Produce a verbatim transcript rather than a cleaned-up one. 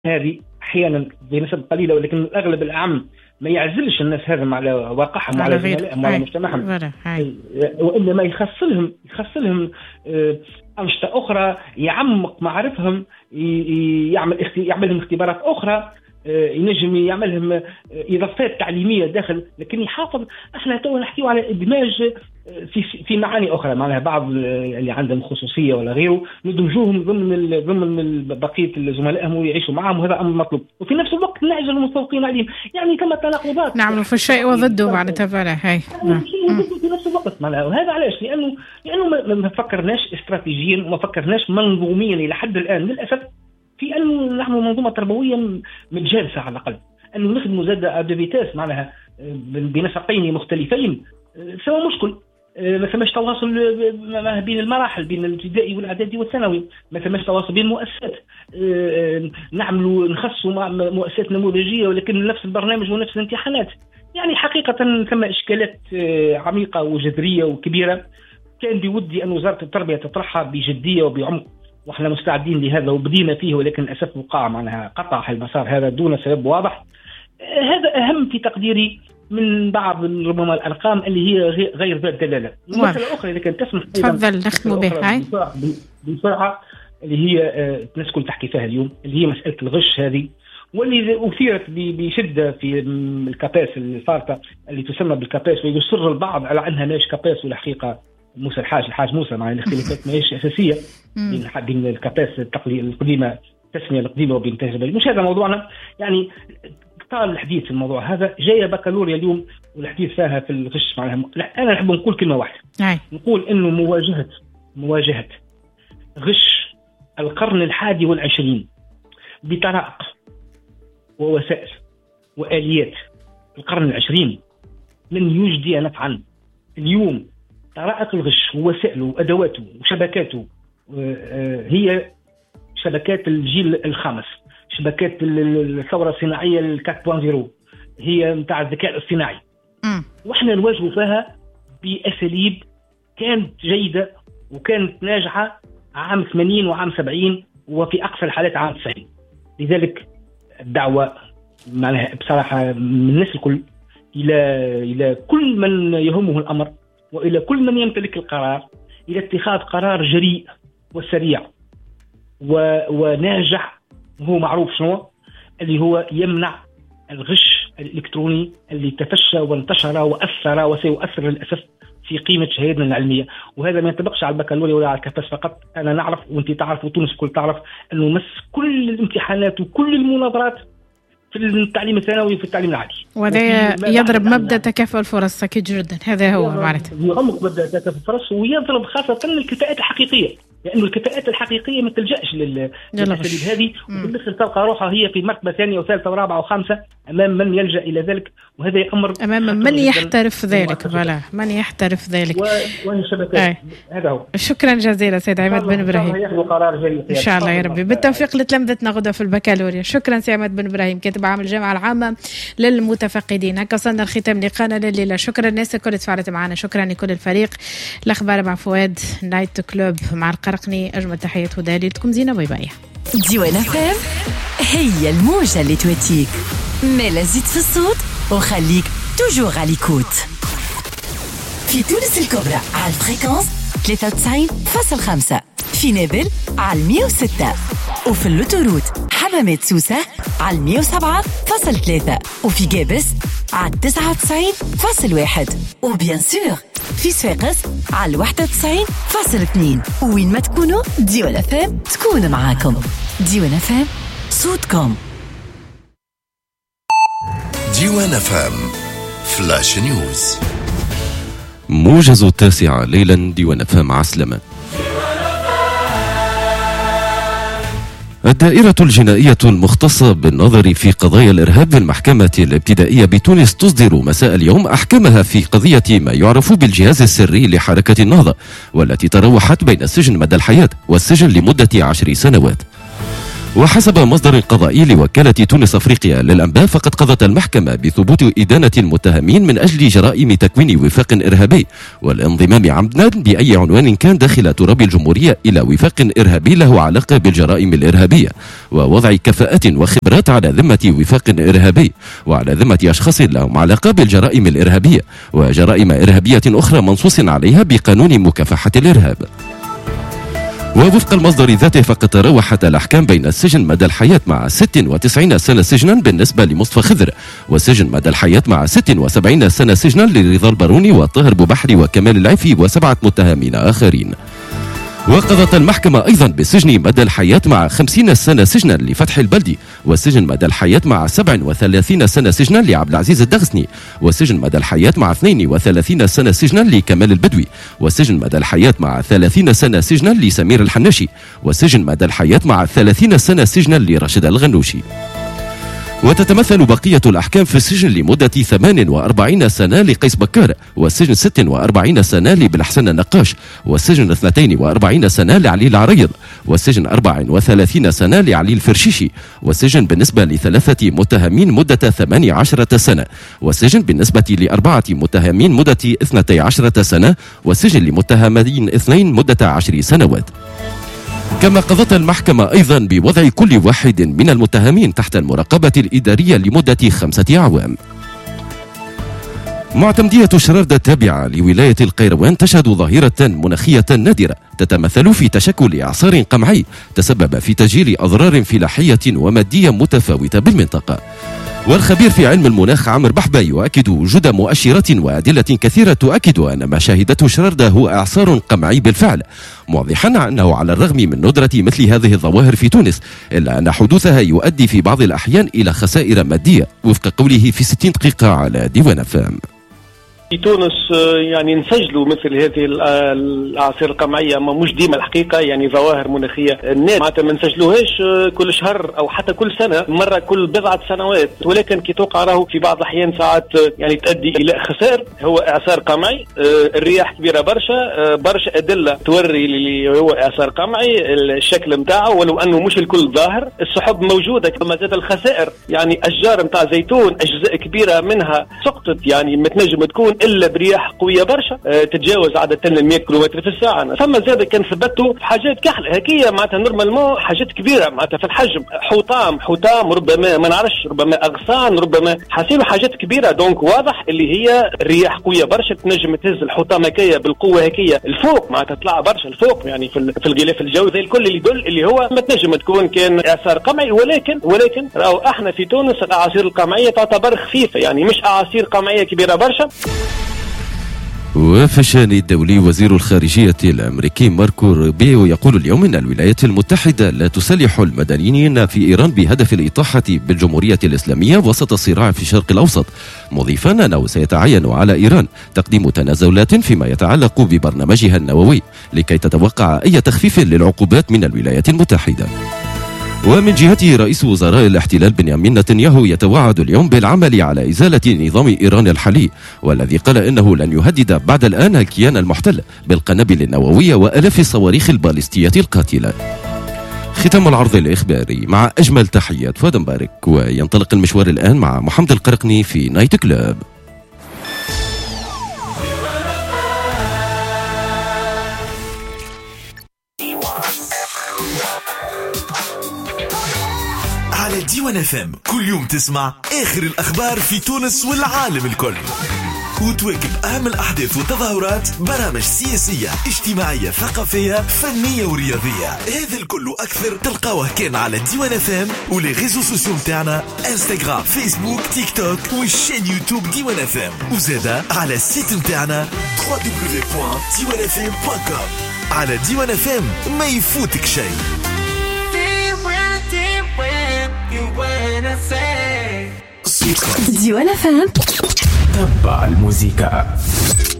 هذه أحيانا بنسب قليلة، ولكن الأغلب الأعم ما يعزلش الناس هذا على واقعهم وعلى زملائهم وعلى مجتمعهم، وإنما يخصلهم يخصلهم أنشطة أخرى، يعمق معارفهم، يعمل يعملهم اختبارات أخرى، ينجم يعملهم إضافات تعليمية داخل، لكن يحافظ. احنا تو نحكيو على إدماج في في معاني أخرى، معناها بعض اللي عندهم خصوصية ولا غيره ندمجوهم ضمن ضمن بقية زملائهم ويعيشوا معهم، وهذا أمر مطلوب. وفي نفس الوقت نعجل المتفوقين عليهم، يعني كما تناقضات نعملوا في الشيء وضده بعد تبعنا هاي في نفس الوقت معناها. وهذا علاش؟ لأنه لأنه ما فكرناش استراتيجيا وما فكرناش منظوميا إلى حد الآن للأسف في أنه نحن منظومة تربوية متجانسة على الأقل، أنه نخدموا زاد أدبيتاس معناها بنسقين مختلفين سوى مشكل. ما ثماش تواصل بين المراحل، بين الابتدائي والإعدادي والثانوي، ما ثماش تواصل بين المؤسسات، نعملوا نخصوا مع مؤسسات نموذجية ولكن نفس البرنامج ونفس الامتحانات. يعني حقيقة ثم إشكالات عميقة وجذرية وكبيرة، كان بودي أن وزارة التربية تطرحها بجدية وبعمق، واحنا مستعدين لهذا وبدينا فيه، ولكن للاسف وقع معناها قطع المسار هذا دون سبب واضح. هذا اهم في تقديري من بعض ربما الارقام اللي هي غير ذات دلاله. مساله اخرى اذا كانت تسمح تفضل نختم بها بسرعه، اللي هي الناس الكل تحكي فيها اليوم، اللي هي مساله الغش هذه، واللي اثيرت بشده في الكاباس الفارطه اللي تسمى بالكاباس، ويصر البعض على انها ماهيش كاباس، والحقيقه موسى الحاج الحاج موسى مع الاختلافات ماهيش اساسيه بين بين الكاباس القديمه التسميه القديمه وبين التجربه. مش هذا موضوعنا، يعني طال الحديث في الموضوع هذا. جايه بكالوريا اليوم والحديث فيها في الغش معناها. انا نحب نقول كلمه واحده، نقول انه مواجهه مواجهه غش القرن الحادي والعشرين بطرائق ووسائل واليات القرن العشرين لن يجدي نفعا. اليوم طرائق الغش ووسائله وأدواته وشبكاته هي شبكات الجيل الخامس، شبكات الثورة الصناعية الأربعة نقطة صفر، هي متاع الذكاء الصناعي. م. وإحنا نواجهوا فيها بأساليب كانت جيدة وكانت ناجحة عام ثمانين وعام سبعين وفي أقصى الحالات عام تسعين. لذلك الدعوة معناها بصراحة من الناس الكل إلى إلى كل من يهمه الأمر وإلى كل من يمتلك القرار إلى اتخاذ قرار جريء وسريع وناجح، وهو معروف شنو اللي هو يمنع الغش الإلكتروني اللي تفشى وانتشر وأثر وسيؤثر للأسف في قيمة شهادتنا العلمية. وهذا ما ينطبقش على البكالوريا ولا على الكاباس فقط. أنا نعرف وأنت تعرف وتونس كل تعرف أنه مس كل الامتحانات وكل المناظرات في التعليم الثانوي وفي التعليم العالي، وهذا يضرب مبدأ تكافؤ الفرص أكيد جدا. هذا هو معناته يعمق مبدأ تكافؤ الفرص، ويضرب خاصة الكفاءات الحقيقية، لأنه الكفاءات الحقيقية ما تلجأش للأساليب هذه، وفي الآخر تلقى روحها هي في مرتبة ثانية وثالثة ورابعة وخامسة أمام من يلجأ إلى ذلك. وهذا أمر أمام من يحترف ذلك، فلا من يحترف ذلك وهي شبكات. هذا هو. شكرا جزيلا سيد عماد بن إبراهيم، إن شاء الله يا ربي بالتوفيق لتلامذتنا غدا في البكالوريا. شكرا سيد عماد بن إبراهيم كاتب عام الجامعة العامة للمتفقدين. هكا وصلنا الختام لقانا لليلة. شكرا الناس الكل تفاعلت معنا، شكرا لكل الفريق. الأخبار مع فؤاد، نايت كلوب مع القرقني. أجمل تحيات ودالي لكم زينة. باي باي. ديوان فام هي الموجة اللي توتيك ملا زيد في الصوت وخليك توجور على ليكوت. في تونس الكبرى على الفريكونس ثلاثة وتسعين فاصلة خمسة، في نابل على مية وستة، وفي اللوتوروت حمامات سوسة على مية وسبعة فاصلة ثلاثة، وفي جابس على تسعة وتسعين فاصلة واحد، وبيان سور في صفاقس على واحد وتسعين فاصلة اثنين. وين ما تكونوا ديوان اف ام تكون معاكم. ديوان اف ام صوتكم. ديوان اف ام فلاش نيوز. موجز التاسعة ليلا. ديوان اف ام عسلمة. الدائرة الجنائية المختصة بالنظر في قضايا الإرهاب بالمحكمة الابتدائية بتونس تصدر مساء اليوم أحكامها في قضية ما يعرف بالجهاز السري لحركة النهضة، والتي تراوحت بين السجن مدى الحياة والسجن لمدة عشر سنوات. وحسب مصدر قضائي لوكالة تونس أفريقيا للأنباء، فقد قضت المحكمة بثبوت إدانة المتهمين من أجل جرائم تكوين وفاق إرهابي والانضمام عمدا بأي عنوان كان داخل تراب الجمهورية إلى وفاق إرهابي له علاقة بالجرائم الإرهابية، ووضع كفاءات وخبرات على ذمة وفاق إرهابي وعلى ذمة أشخاص لهم علاقة بالجرائم الإرهابية وجرائم إرهابية أخرى منصوص عليها بقانون مكافحة الإرهاب. ووفق المصدر ذاته فقد تراوحت الأحكام بين السجن مدى الحياة مع ستة وتسعين سنة سجنا بالنسبة لمصطفى خضر، والسجن مدى الحياة مع ستة وسبعين سنة سجنا لرضا الباروني وطاهر بوبحري وكمال العفي وسبعة متهمين آخرين. وقضت المحكمة أيضا بالسجن مدى الحياة مع خمسين سنة سجنا لفتح البلدي، والسجن مدى الحياة مع سبعة وثلاثين سنة سجنا لعبد العزيز الدغسني، والسجن مدى الحياة مع اثنين وثلاثين سنة سجنا لكمال البدوي، والسجن مدى الحياة مع ثلاثين سنة سجنا لسمير الحناشي، والسجن مدى الحياة مع ثلاثين سنة سجنا لرشد الغنوشي. وتتمثل بقية الأحكام في السجن لمدة ثمان وأربعين سنة لقيس بكار، والسجن ستة وأربعين سنة لبلحسن النقاش، والسجن اثنتين وأربعين سنة لعلي العريض، والسجن أربع وثلاثين سنة لعلي الفرشيشي، والسجن بالنسبة لثلاثة متهمين مدة ثمان عشرة سنة، والسجن بالنسبة لأربعة متهمين مدة اثنتي عشرة سنة، والسجن لمتهمين اثنين مدة عشر سنوات. كما قضت المحكمة أيضا بوضع كل واحد من المتهمين تحت المراقبة الإدارية لمدة خمسة أعوام. معتمدية شراردة التابعة لولاية القيروان تشهد ظاهرة مناخية نادرة تتمثل في تشكل إعصار قمعي تسبب في تسجيل أضرار فلاحية ومادية متفاوتة بالمنطقة. والخبير في علم المناخ عامر بحبة يؤكد وجود مؤشرات وأدلة كثيرة تؤكد أن ما شهدته شراردة هو إعصار قمعي بالفعل، موضحا أنه على الرغم من ندرة مثل هذه الظواهر في تونس إلا أن حدوثها يؤدي في بعض الأحيان إلى خسائر مادية، وفق قوله في ستين دقيقة على ديوان فام. في تونس يعني نسجلوا مثل هذه الاعاصير القمعيه، ما مش ديما الحقيقه، يعني ظواهر مناخيه معناتها ما نسجلوهاش كل شهر او حتى كل سنه، مره كل بضعه سنوات، ولكن كي توقع راهو في بعض الاحيان ساعات يعني تؤدي الى خسائر. هو اعصار قمعي، الرياح كبيره برشا، برشا ادله توري اللي هو اعصار قمعي الشكل نتاعو، ولو انه مش الكل ظاهر. السحب موجوده، كما زاد الخسائر، يعني اشجار نتاع زيتون اجزاء كبيره منها سقطت، يعني ما تنجم تكون الا برياح قويه برشا أه تتجاوز عدد مئة كيلومتر في الساعه. ثم زاد كان ثبتوا حاجات كحل هكيه معناتها نورمالمون حاجات كبيره معناتها في الحجم، حطام حطام ربما ما نعرفش، ربما اغصان، ربما حاسين حاجات كبيره. دونك واضح اللي هي رياح قويه برشا تنجم تهز الحطام هكيه بالقوه هكيه الفوق، معناتها تطلع برشا الفوق يعني في, في الغلاف الجوي، زي الكل اللي يدل اللي هو ما تنجم تكون كان اعصار قمعي. ولكن ولكن راهو احنا في تونس الاعاصير القمعيه تعتبر خفيفه، يعني مش اعاصير قمعيه كبيره برشا. وفي الشأن الدولي، وزير الخارجية الأمريكي ماركو روبيو يقول اليوم أن الولايات المتحدة لا تسلح المدنيين في إيران بهدف الإطاحة بالجمهورية الإسلامية وسط الصراع في الشرق الأوسط، مضيفا أنه سيتعين على إيران تقديم تنازلات فيما يتعلق ببرنامجها النووي لكي تتوقع أي تخفيف للعقوبات من الولايات المتحدة. ومن جهته رئيس وزراء الاحتلال بنيامين نتنياهو يتوعد اليوم بالعمل على إزالة نظام إيران الحالي، والذي قال إنه لن يهدد بعد الآن الكيان المحتل بالقنابل النووية وآلاف الصواريخ البالستية القاتلة. ختام العرض الإخباري مع أجمل تحيات فؤاد مبارك، وينطلق المشوار الآن مع محمد القرقني في نايت كلوب. على ديوان اف ام كل يوم تسمع اخر الاخبار في تونس والعالم الكل، وتواكب اهم الاحداث والتظاهرات، برامج سياسيه اجتماعيه ثقافيه فنيه ورياضيه. هذا الكل واكثر تلقاوه كان على ديوان اف ام ولي ريزو سوسيو نتاعنا، انستغرام، فيسبوك، تيك توك والشين يوتيوب ديوان اف ام، وزادا على السيت نتاعنا دبليو دبليو دبليو بوان ديوان اف ام دوت كوم. على ديوان اف ام ما يفوتك شيء. ديوان اف ام، تبع الموسيقى.